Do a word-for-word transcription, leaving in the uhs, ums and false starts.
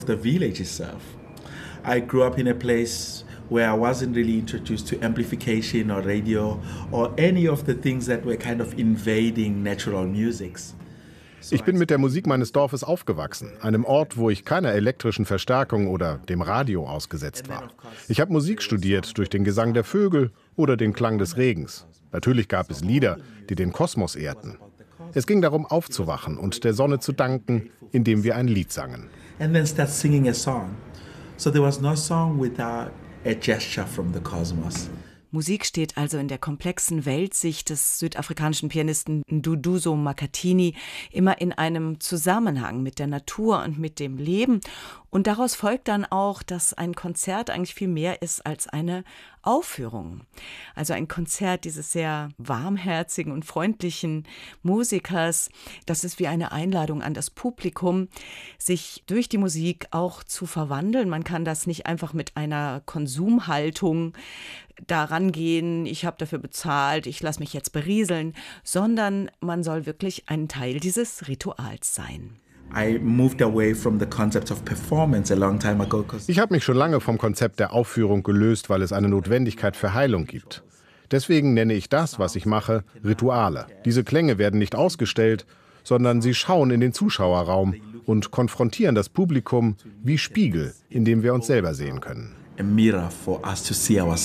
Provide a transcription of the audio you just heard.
The village itself. I grew up in a place where I wasn't really introduced to amplification or radio or any of the things that were kind of invading natural musics. Ich bin mit der Musik meines Dorfes aufgewachsen, einem Ort, wo ich keiner elektrischen Verstärkung oder dem Radio ausgesetzt war. Ich habe Musik studiert durch den Gesang der Vögel oder den Klang des Regens. Natürlich gab es Lieder, die den Kosmos ehrten. Es ging darum, aufzuwachen und der Sonne zu danken, indem wir ein Lied sangen. And then start singing a song. So there was no song without a gesture from the cosmos. Musik steht also in der komplexen Weltsicht des südafrikanischen Pianisten Duduzo Makhathini immer in einem Zusammenhang mit der Natur und mit dem Leben. Und daraus folgt dann auch, dass ein Konzert eigentlich viel mehr ist als eine Aufführung. Also ein Konzert dieses sehr warmherzigen und freundlichen Musikers, das ist wie eine Einladung an das Publikum, sich durch die Musik auch zu verwandeln. Man kann das nicht einfach mit einer Konsumhaltung daran gehen, ich habe dafür bezahlt, ich lasse mich jetzt berieseln, sondern man soll wirklich ein Teil dieses Rituals sein. Ich habe mich schon lange vom Konzept der Aufführung gelöst, weil es eine Notwendigkeit für Heilung gibt. Deswegen nenne ich das, was ich mache, Rituale. Diese Klänge werden nicht ausgestellt, sondern sie schauen in den Zuschauerraum und konfrontieren das Publikum wie Spiegel, in dem wir uns selber sehen können. A mirror for us to see ourselves.